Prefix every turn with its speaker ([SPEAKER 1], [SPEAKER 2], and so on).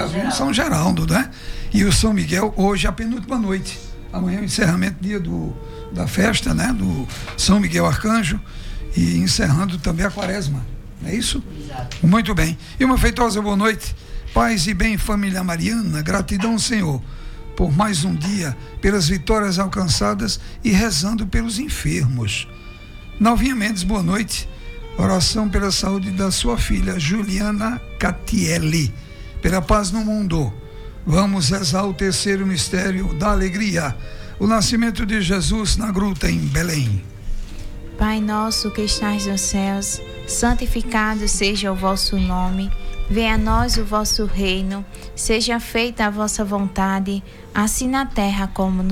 [SPEAKER 1] caso em São Geraldo, né? E o São Miguel, hoje é a penúltima noite. Amanhã é o encerramento, dia da festa, né? Do São Miguel Arcanjo. E encerrando também a quaresma, não é isso?
[SPEAKER 2] Exato.
[SPEAKER 1] Muito bem. E uma feitosa boa noite. Paz e bem, família mariana. Gratidão, Senhor, por mais um dia, pelas vitórias alcançadas e rezando pelos enfermos. Nalvinha Mendes, boa noite. Oração pela saúde da sua filha, Juliana Catielli. Pela paz no mundo. Vamos rezar o terceiro mistério da alegria. O nascimento de Jesus na gruta em Belém.
[SPEAKER 3] Pai nosso que estais nos céus, santificado seja o vosso nome. Venha a nós o vosso reino. Seja feita a vossa vontade, assim na terra como no